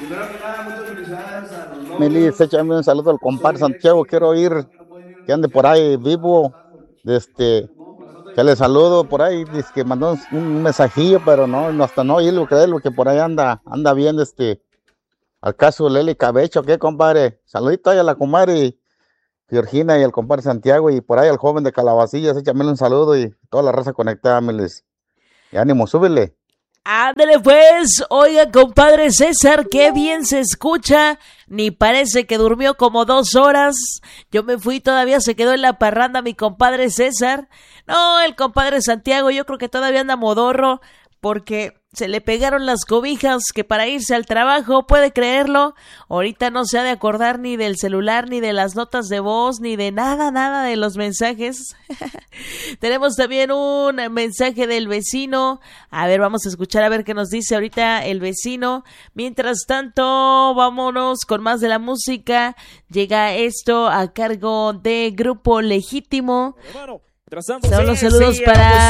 Milis, échame un saludo al compadre Santiago, quiero oír que ande por ahí vivo, que le saludo por ahí, dice que mandó un mensajillo, pero no, hasta no oírlo, creerlo, que por ahí anda bien, al caso Leli Cabecho, ¿qué, compadre? Saludito ahí a la comadre Georgina y al compadre Santiago, y por ahí al joven de Calabacillas, échame un saludo y toda la raza conectada, Milis. Y ánimo, súbele. Ándale pues, oiga compadre César, qué bien se escucha, ni parece que durmió como 2 horas, yo me fui, todavía se quedó en la parranda mi compadre César, no, el compadre Santiago yo creo que todavía anda modorro, porque se le pegaron las cobijas que para irse al trabajo, puede creerlo, ahorita no se ha de acordar ni del celular, ni de las notas de voz, ni de nada de los mensajes. Tenemos también un mensaje del vecino, a ver, vamos a escuchar a ver qué nos dice ahorita el vecino, mientras tanto, vámonos con más de la música, llega esto a cargo de Grupo Legítimo. Son los saludos para